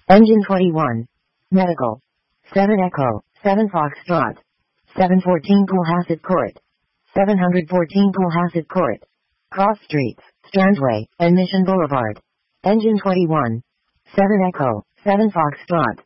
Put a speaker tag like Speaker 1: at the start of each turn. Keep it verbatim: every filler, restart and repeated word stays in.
Speaker 1: Engine twenty-one. Medical. seven Echo, seven Foxtrot. seven fourteen Cohasset Court. seven fourteen Cohasset Court. Cross Streets, Strandsway, and Mission Boulevard. Engine twenty-one. seven Echo, seven Foxtrot.